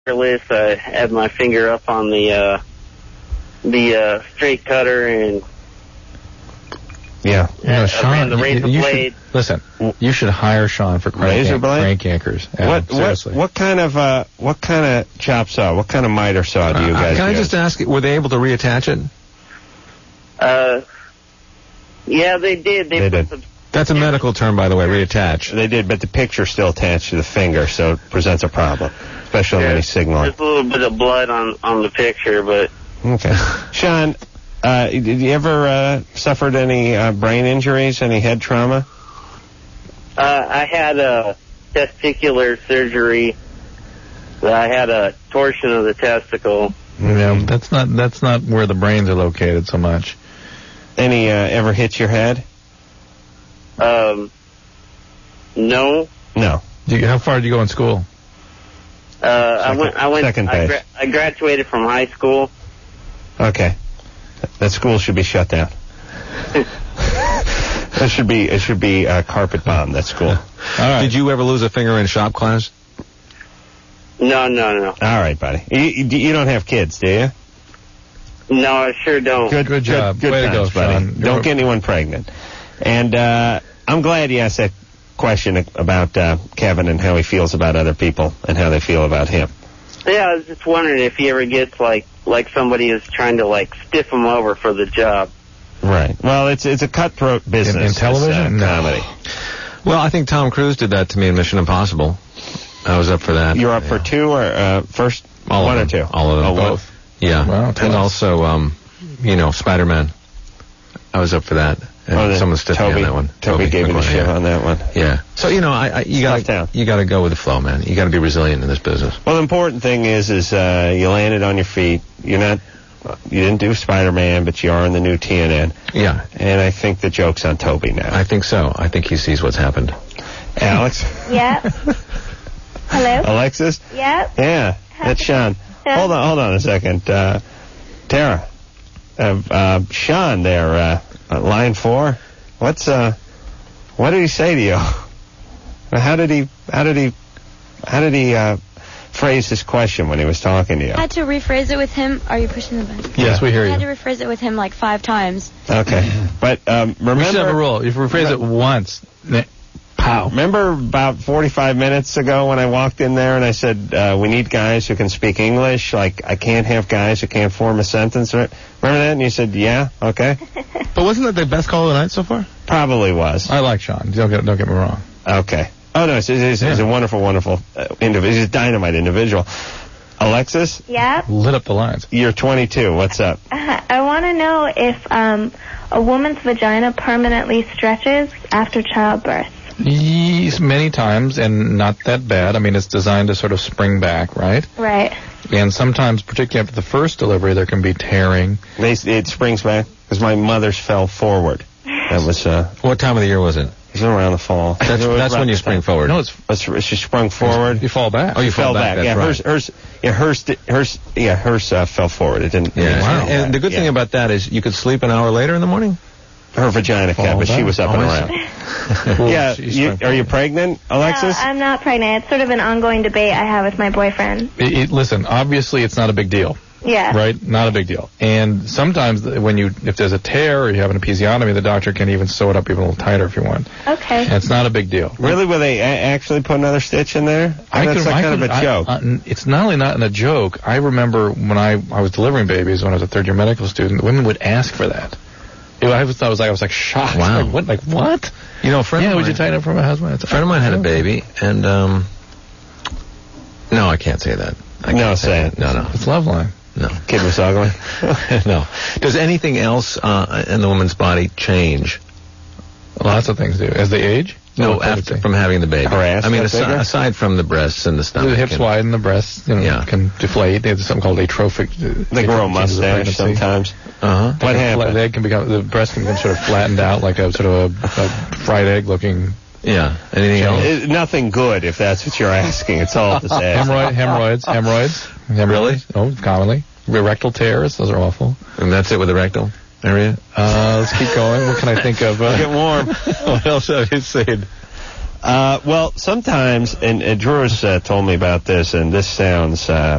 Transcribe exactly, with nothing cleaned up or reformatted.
wireless. I had my finger up on the uh, the uh, straight cutter and yeah, you know, uh, Sean, ran the razor you, you blade. Should, listen, you should hire Sean for crank, razor blade? crank anchors. Yeah, what seriously. what what kind of uh what kind of chop saw? What kind of miter saw do you guys? Uh, can I use? just ask, were they able to reattach it? Uh, yeah, they did. They, They put did. Some, That's a medical term, by the way, reattach. They did, but the picture's still attached to the finger, so it presents a problem, especially on any signal. There's a little bit of blood on on the picture, but Okay, Sean, uh, did you ever uh, suffered any uh, brain injuries, any head trauma? uh, I had a testicular surgery. I had a torsion of the testicle. Yeah, that's not that's not where the brains are located so much. Any uh, ever hit your head? Um, no. No. Do you, how far did you go in school? Uh, I went. I went. second I, base. gra- I graduated from high school. Okay, that school should be shut down. That should be it should be uh, carpet bomb. That school. All right. Did you ever lose a finger in shop class? No, no, no, All right, buddy. You, you, you don't have kids, do you? no. I sure don't. Good, Good job. Good, Way to times, go, buddy. Sean. Don't You're- get anyone pregnant. And uh, I'm glad you asked that question about uh, Kevin and how he feels about other people and how they feel about him. Yeah, I was just wondering if he ever gets like like somebody is trying to like stiff him over for the job. Right. Well, it's it's a cutthroat business. In- in television? This, uh, No. comedy. Well, I think Tom Cruise did that to me in Mission Impossible. I was up for that. You're up for two or uh, first All one of or two? them. All of them. Oh, one. Both. Yeah. Wow, tell and us. also, um, you know, Spider-Man. I was up for that. And Oh, the- someone stiffed me Toby, on that one. Toby gave me the McGuire, shit yeah. on that one. Yeah. So, you know, I, I you Tough town. got you got to go with the flow, man. You got to be resilient in this business. Well, the important thing is, is uh, you landed on your feet. You're not, you didn't do Spider-Man, but you are in the new T N N. Yeah. And I think the joke's on Toby now. I think so. I think he sees what's happened. Alex? Yep. Hello? Alexis? Yep. Yeah, that's Sean. Hold on, hold on a second. Uh, Tara, uh, uh, Sean there, uh, uh, line four. What's uh, what did he say to you? How did he, how did he, how did he uh, phrase his question when he was talking to you? I had to rephrase it with him. Are you pushing the button? Yes, we hear I had to you. rephrase it with him like five times. Okay, but um, remember. We should have a rule. If you rephrase it once, ne- pow. Remember about forty-five minutes ago when I walked in there and I said, uh, we need guys who can speak English, like I can't have guys who can't form a sentence. Remember that? And you said, yeah, okay. But wasn't that the best call of the night so far? Probably was. I like Sean. Don't get, don't get me wrong. Okay. Oh, no, he's, he's, he's a wonderful, wonderful uh, individual. He's a dynamite individual. Alexis, Yep. Lit up the lines. you're twenty-two. What's up? Uh, I want to know if um, a woman's vagina permanently stretches after childbirth. Yes, many times, and not that bad. I mean, it's designed to sort of spring back, right? Right. And sometimes, particularly after the first delivery, there can be tearing. They, it springs back because my mother's fell forward. That was, uh, What time of the year was it? it was around the fall. That's It was that's about when you the spring time. forward. No, it's It's- She sprung forward. you fall back. Oh, you fell fell back. That's yeah, right. hers, hers, yeah, hers, di- hers, yeah, hers uh, fell forward. It didn't. Yeah. it didn't Wow. fall And back. the good Yeah. thing about that is you could sleep an hour later in the morning. her vagina Fall kept, but she back. was up Oh, and I around. see. Yeah, She's you, sprung are you pregnant, Alexis? No, I'm not pregnant. It's sort of an ongoing debate I have with my boyfriend. It, it, listen, obviously, it's not a big deal. Yeah. Right? Not a big deal. And sometimes th- when you, if there's a tear or you have an episiotomy, the doctor can even sew it up even a little tighter if you want. Okay. And it's not a big deal. Really? Will they a- actually put another stitch in there? I That's could- like I kind could- of a I- joke. uh, n- it's not only not in a joke. I remember when I, I was delivering babies when I was a third year medical student, women would ask for that. It, I was, I was like, I was like shocked. Wow. Like, what? Like what? You know, a friend Yeah, of would mine, you tighten up for my husband? a friend of mine had a baby, and um, no, I can't say that. I No, can't say it. No, no, It's love line. no. Kid was ugly. No. Does anything else uh, in the woman's body change? Lots of things do. As they age? No, What after thing? from having the baby. Her ass I mean, got asi- bigger? aside from the breasts and the stomach. The hips and- widen, the breasts, you know, Yeah. can deflate. There's something called atrophic. uh, They grow a atrophic changes of mustache pregnancy. sometimes. Uh-huh. What Like a fla- happened? They can become, the breast can become sort of flattened out like a sort of a, a fried egg looking. Yeah. Anything else? It- nothing good, if that's what you're asking. It's all to say. Hemorrhoid, hemorrhoids, hemorrhoids. hemorrhoids. Oh, commonly. Rectal tears, those are awful. And that's it with the rectal area? Uh, let's keep going. What can I think of? Uh, Get warm. What else have you seen? Uh, well, sometimes, and, and Drew's uh, told me about this, and this sounds uh,